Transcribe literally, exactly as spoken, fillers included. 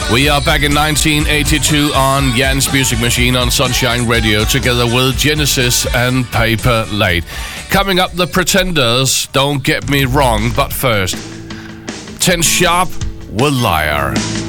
We are back in nineteen eighty-two on Jan's Music Machine on Sunshine Radio, together with Genesis and Paper Late. Coming up, The Pretenders, Don't Get Me Wrong, but first, Ten Sharp with Liar.